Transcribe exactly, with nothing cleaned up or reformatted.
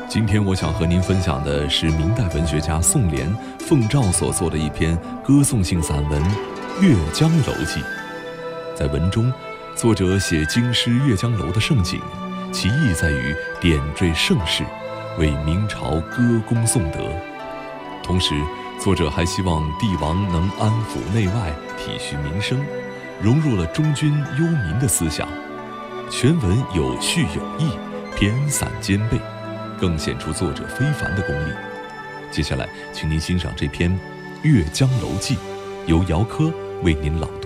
今天我想和您分享的是明代文学家宋濂、奉诏所作的一篇歌颂性散文《阅江楼记》。在文中，作者写京师阅江楼的盛景，其意在于点缀盛世，为明朝歌功颂德。同时，作者还希望帝王能安抚内外，体恤民生，融入了忠君忧民的思想。全文有序有意，偏散兼备，更显出作者非凡的功力。接下来，请您欣赏这篇《阅江楼记》，由姚科为您朗读。